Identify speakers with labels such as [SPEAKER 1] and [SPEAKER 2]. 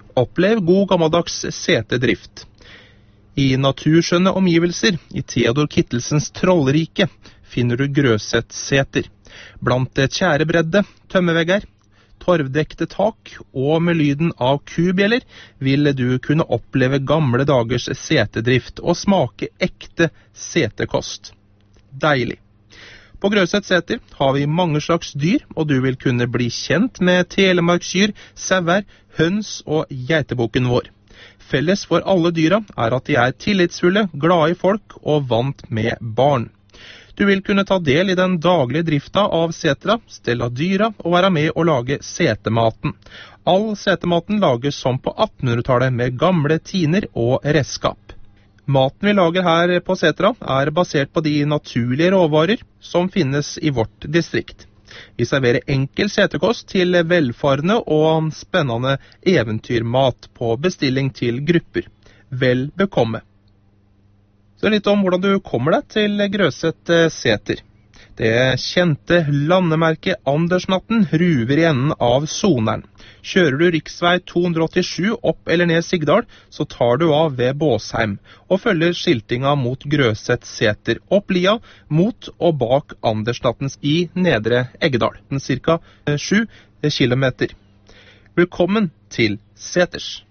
[SPEAKER 1] Opplev god gammeldags setedrift. I naturskjønne omgivelser, i Theodor Kittelsens Trollrike, finner du Grøset-seter. Blant tjærebredde, tømmevegger, torvdekte tak og med lyden av kubjeller vil du kunne oppleve gamle dagers setedrift og smake ekte setekost. Deilig! På Grøset-seter har vi mange slags dyr, og du vil kunne bli kjent med telemarkskyr, sauer, høns og geitebukken vår. Felles for alle dyra er at de er tillitsfulle, glade i folk og vant med barn. Du vil kunne ta del i den daglige drifta av setra, stelle dyra og være med å lage setematen. All setematen lages som på 1800-tallet med gamle tiner og redskap. Maten vi lager her på setra er basert på de naturlige råvarer som finnes i vårt distrikt. Vi serverer enkel setekost til velfarende og spennende eventyrmat på bestilling til grupper. Vel bekomme. Så litt om hvordan du kommer deg til Grøset-seter. Det kjente landemerket Andersnatten ruver i enden av Soneren. Kjører du riksvei 287 opp eller ned Sigdal, så tar du av ved Båsheim, og følger skiltinga mot Grøset-seter opp lia, mot og bak Andersnattens i Nedre Eggedal, cirka 7 kilometer. Velkommen til Seters!